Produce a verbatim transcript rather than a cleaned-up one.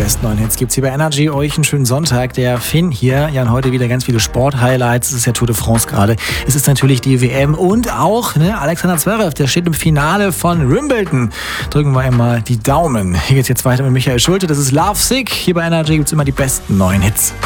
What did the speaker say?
besten neuen Hits gibt's hier bei Energy. Euch einen schönen Sonntag. Der Finn hier, Jan, heute wieder ganz viele Sport-Highlights. Es ist ja Tour de France gerade. Es ist natürlich die W M und auch ne, Alexander Zverev, der steht im Finale von Wimbledon. Drücken wir einmal die Daumen. Hier geht's jetzt weiter mit Michael Schulte. Das ist Love Sick. Hier bei Energy gibt's immer die besten neuen Hits.